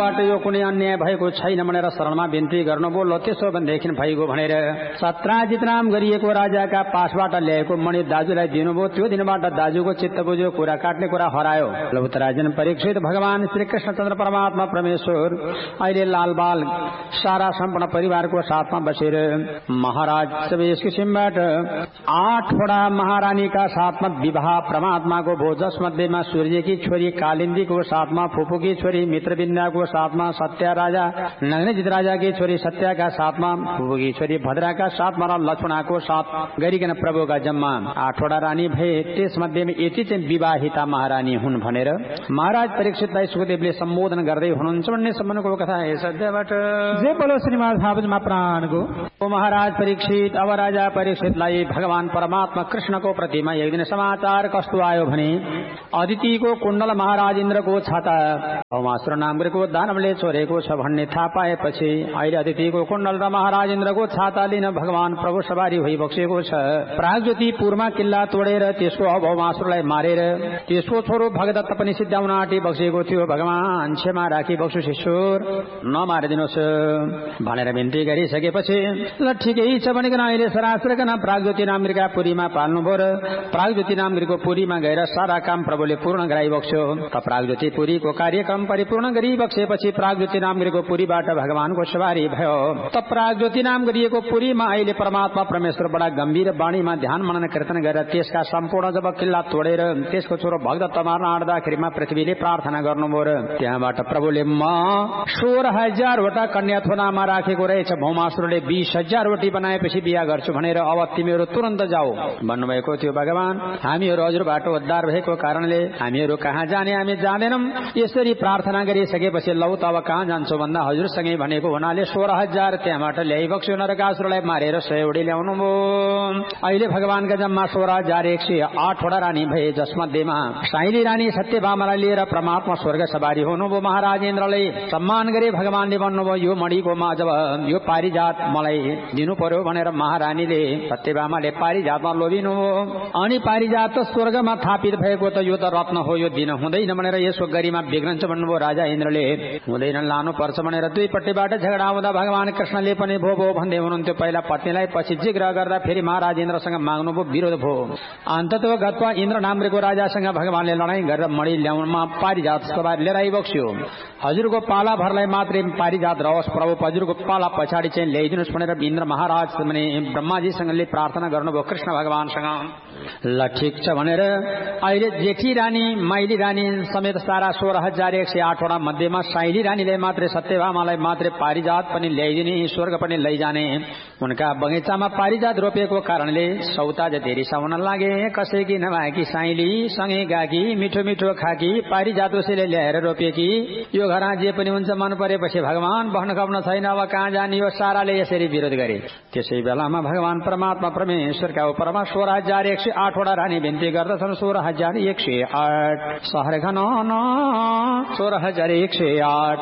त्यहाँबाट यो कुनै अन्याय भएको छैन भनेर शरणमा बिन्ती गर्नुभयो। ल त्यसो भनेदेखि भइगयो भनेर सत्राजित नाम गरिएको राजाका पासबाट ल्याएको मणि दाजुलाई दिनुभयो। त्यो दिनबाट दाजुको चित्त बुझ्यो, कुरा काट्ने कुरा हरायो। उत्तराजन परीक्षित भगवान श्री कृष्णचन्द्र परमात्मा परमेश्वर अहिले लालबाल सारा सम्पूर्ण परिवारको साथमा बसेर महाराज सब यस किसिमबाट 8वटा महारानीका साथमा विवाह परमात्माको भो, जसमध्येमा सूर्यकी छोरी कालिन्दीको साथमा फुपूकी छोरी मित्रविन्द्याको साथमा सत्या राजा, नग्नजित राजाकी छोरी सत्याका साथमा फुपूकी छोरी भद्राका साथमा र लक्ष्मणाको साथ गरिकन प्रभुका जम्मा 8वटा रानी भए। त्यसमध्येमा यति चाहिँ विवाहिता महारानी हुन् भनेर महाराज परीक्षितलाई सुखदेवले सम्बोधन गर्दै हुनुहुन्छ भन्ने सम्बन्धको कथा है सत्यबाट जे बोलो श्रीमद् भागवतमा प्राणको। महाराज परीक्षित अब राजा परीक्षितलाई भगवान परमात्मा कृष्णको प्रतिमा एक दिन समाचार कस्तो आयो भने अदितिको कुण्डल महाराज इन्द्रको छाता भौमासुर नामको दानवले चोरेको छ भन्ने थाहा पाएपछि अहिले अदितिको कुण्डल र महाराज इन्द्रको छाता लिन भगवान प्रभु सवारी भइबक्सेको छ। प्रागज्योति पूर्वमा किल्ला तोडेर त्यसको भौमासुरलाई मारेर त्यसको छोरो भगदत्त पनि सिद्ध्याउन आँटी बक्सेको थियो। भगवान क्षमा राखी बक्सु शिशुर नमारिदिनुहोस् भनेर बिन्ती गरिसकेपछि ल ठिकै छ भनेकन अहिले सरासरकन प्रागज्योति नामगिरीका पुरीमा पाल्नुभयो र प्रागज्योति नामगिरीको पुरीमा गएर सारा काम प्रभुले पूर्ण गराइबक्स्यो। त प्रागज्योति पुरीको कार्यक्रम परिपूर्ण गरिबक्सेपछि प्रागज्योति नामगिरीको पुरीबाट भगवानको सवारी भयो। त प्रागज्योति नाम गरिएको पुरीमा अहिले परमात्मा परमेश्वर बडा गम्भीर वाणीमा ध्यान मनन कीर्तन गरेर त्यसका सम्पूर्ण जब किल्ला तोडेर त्यसको छोरो भगदत्त मार्न आँट्दाखेरिमा पृथ्वीले प्रार्थना गर्नुभयो र त्यहाँबाट प्रभुले म 16,000वटा कन्या थोनामा राखेको रहेछ, भौमासुरले 20,000वटी बनाएपछि बिहा गर्छु भनेर अब तिमीहरू तुरन्त जाऊ भन्नुभएको थियो। भगवान हामीहरू हजुरबाट उद्धार भएको कारणले हामीहरू कहाँ जाने, हामी जाँदैनौँ। यसरी प्रार्थना गरिसकेपछि लौ त अब कहाँ जान्छौ भन्दा हजुरसँगै भनेको हुनाले 16,000 त्यहाँबाट ल्याइबक्स्यो। नरकासुरलाई मारेर 100 ल्याउनु भयो। अहिले भगवानका जम्मा 16,108वटा रानी भए, जसमध्येमा साइली रानी सत्यभामालाई लिएर परमात्मा स्वर्ग सवारी हुनुभयो। महाराज इन्द्रले सम्मान गरे। भगवानले भन्नुभयो यो मणिकोमा जब यो पारिजात मलाई दिनु पर्यो भनेर महारानीले सत्यभामाले पारिजातमा लोभिनु अनि पारिजात त स्वर्गमा थापित भएको त यो त रत्न हो, यो दिन हुँदैन भनेर यसो गरिमा बिग्रन्छ भन्नुभयो। राजा इन्द्रले हुँदैन लानुपर्छ भनेर दुईपट्टिबाट झगडा हुँदा भगवान कृष्णले पनि भो भो भन्दै हुनुहुन्थ्यो। पहिला पत्नीलाई पछि जिग्र गर्दा फेरि महाराज इन्द्रसँग माग्नुभयो, विरोध भयो। अन्तत गत्वा इन्द्र नामको राजासँग भगवानले लडाईँ गरेर मणि ल्याउनमा पारिजात सवार लिएर आइबक्स्यो। हजुरको पाला भरलाई मात्रै पारिजात रहोस् प्रभु, हजुरको पाला पछाडि चाहिँ ल्याइदिनुहोस् भनेर इन्द्र महाराज माने ब्रह्माजीसँगले प्रार्थना गर्नुभयो कृष्ण भगवानसँग। ल ठिक छ भनेर अहिले जेठी रानी माइली रानी समेत सारा 16,108वटा मध्येमा साइली रानीले मात्रै सत्यभामालाई मात्रै पारिजात पनि ल्याइदिने, स्वर्ग पनि लैजाने। उनका बगैँचामा पारिजात रोपेको कारणले सौता जति रिसाउन लागे। कसैकी नभएकी साइली सँगै गाकी मिठो मिठो खाकी पारिजात उसैले ल्याएर रोपेकी। यो घरमा जे पनि हुन्छ मन परेपछि भगवान बस्न खप्न छैन, अब कहाँ जाने, यो साराले यसरी विरोध गरे। त्यसै बेलामा भगवान परमात्मा परमेश्वरका उपरमा 16,108वटा रानी बिन्ती गर्दछन्। 16,108 सहर घन 16,108